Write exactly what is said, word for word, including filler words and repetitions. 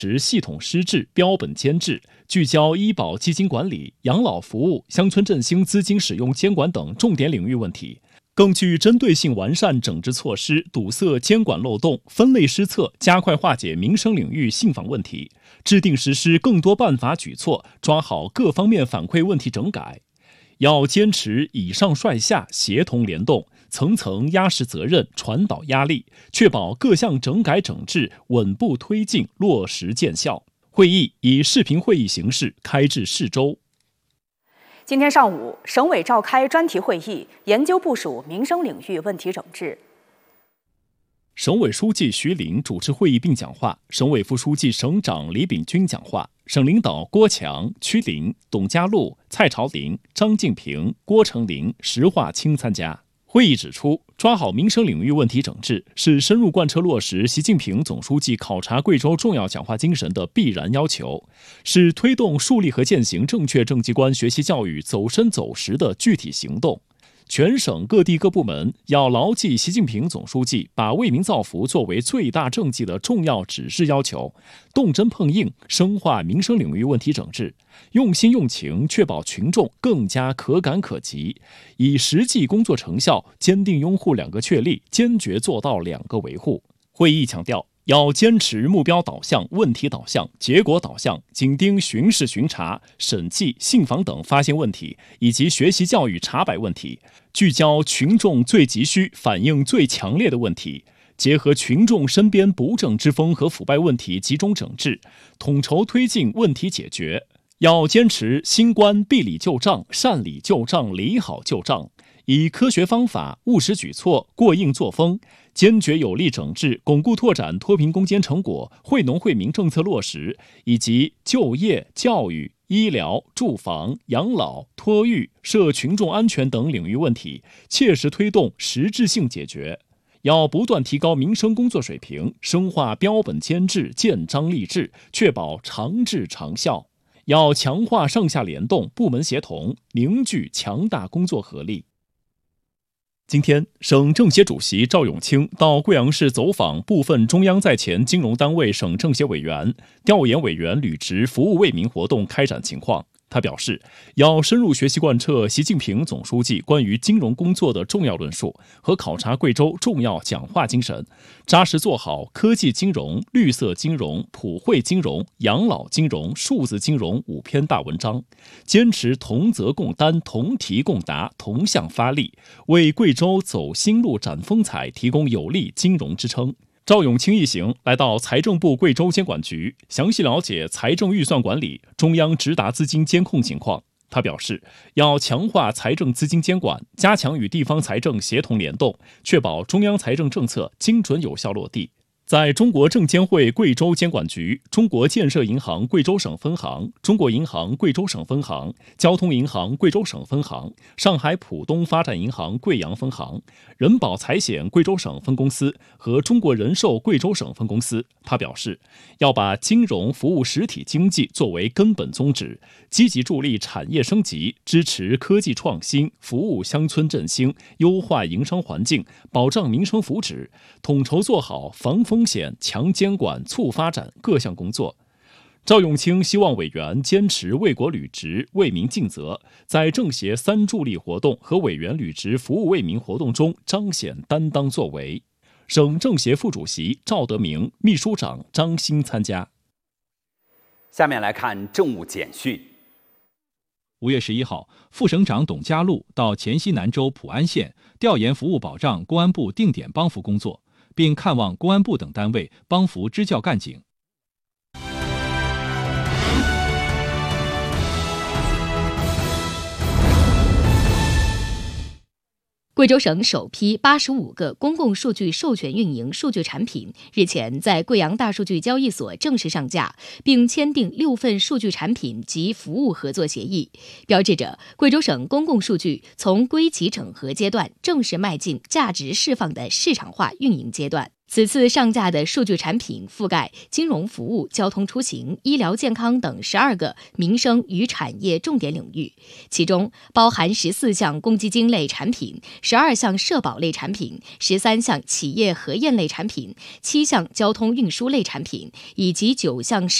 持系统施治、标本监制，聚焦医保基金管理、养老服务、乡村振兴资金使用监管等重点领域问题，更具针对性完善整治措施，堵塞监管漏洞，分类施策，加快化解民生领域信访问题，制定实施更多办法举措，抓好各方面反馈问题整改。要坚持以上率下、协同联动，层层压实责任、传导压力，确保各项整改整治稳步推进、落实见效。会议以视频会议形式开至市周。 今天上午，省委召开专题会议，研究部署民生领域问题整治。 省委书记徐林主持会议并讲话，省委副书记、省长李炳军讲话，省领导郭强、曲林、董家禄、蔡朝林、张敬平、郭成林、石化清参加。会议指出，抓好民生领域问题整治是深入贯彻落实习近平总书记考察贵州重要讲话精神的必然要求，是推动树立和践行正确政绩观学习教育走深走实的具体行动。全省各地各部门要牢记习近平总书记把为民造福作为最大政绩的重要指示要求，动真碰硬，深化民生领域问题整治，用心用情，确保群众更加可感可及，以实际工作成效坚定拥护两个确立，坚决做到两个维护。会议强调，要坚持目标导向、问题导向、结果导向，紧盯巡视巡查、审计、信访等发现问题以及学习教育查摆问题，聚焦群众最急需、反应最强烈的问题，结合群众身边不正之风和腐败问题集中整治，统筹推进问题解决。要坚持新冠闭里旧账、善理旧账、理好旧账，以科学方法、务实举措、过硬作风，坚决有力整治、巩固拓展脱贫攻坚成果、惠农惠民政策落实，以及就业、教育、医疗、住房、养老、托育、社群众安全等领域问题，切实推动实质性解决。要不断提高民生工作水平，深化标本监制、建章立制，确保长治长效。要强化上下联动、部门协同，凝聚强大工作合力。今天，省政协主席赵永清到贵阳市走访部分中央在前金融单位省政协委员，调研委员履职服务为民活动开展情况。他表示，要深入学习贯彻习近平总书记关于金融工作的重要论述和考察贵州重要讲话精神，扎实做好科技金融、绿色金融、普惠金融、养老金融、数字金融五篇大文章，坚持同责共担、同题共答、同向发力，为贵州走新路、展风采提供有力金融支撑。赵永清一行来到财政部贵州监管局，详细了解财政预算管理、中央直达资金监控情况。他表示，要强化财政资金监管，加强与地方财政协同联动，确保中央财政政策精准有效落地。在中国证监会贵州监管局、中国建设银行贵州省分行、中国银行贵州省分行、交通银行贵州省分行、上海浦东发展银行贵阳分行、人保财险贵州省分公司和中国人寿贵州省分公司，他表示，要把金融服务实体经济作为根本宗旨，积极助力产业升级，支持科技创新，服务乡村振兴，优化营商环境，保障民生福祉，统筹做好防风险、强监管、促发展各项工作。赵永清希望委员坚持为国履职、为民尽责，在政协三助力活动和委员履职服务为民活动中彰显担当作为。省政协副主席赵德明、秘书长张欣参加。 下面来看政务简讯。 五月十一号，副省长董家禄到黔西南州普安县调研服务保障公安部定点帮扶工作，并看望公安部等单位帮扶支教干警。 贵州省首批八十五个公共数据授权运营数据产品日前在贵阳大数据交易所正式上架，并签订六份数据产品及服务合作协议，标志着贵州省公共数据从归集整合阶段正式迈进价值释放的市场化运营阶段。 此次上架的数据产品覆盖金融服务、交通出行、医疗健康等十二个民生与产业重点领域，其中包含十四项公积金类产品、十二项社保类产品、十三项企业核验类产品、七项交通运输类产品以及九项